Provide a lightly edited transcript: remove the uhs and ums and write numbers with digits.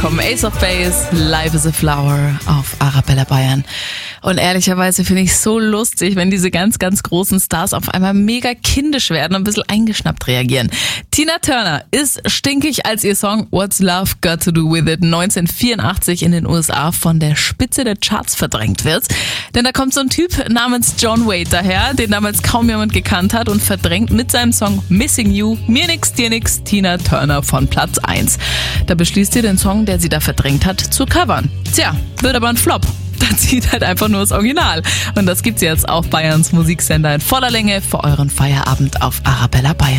Vom Ace of Base, Live is a Flower auf Arabella Bayern. Und ehrlicherweise finde ich es so lustig, wenn diese ganz, ganz großen Stars auf einmal mega kindisch werden und ein bisschen eingeschnappt reagieren. Tina Turner ist stinkig, als ihr Song What's Love Got to Do With It 1984 in den USA von der Spitze der Charts verdrängt wird. Denn da kommt so ein Typ namens John Wade daher, den damals kaum jemand gekannt hat und verdrängt mit seinem Song Missing You, Mir nix, dir nix, Tina Turner von Platz 1. Da beschließt ihr den Song, der sie da verdrängt hat, zu covern. Tja, wird aber ein Flop. Da zieht halt einfach nur das Original. Und das gibt's jetzt auf Bayerns Musiksender in voller Länge für euren Feierabend auf Arabella Bayern.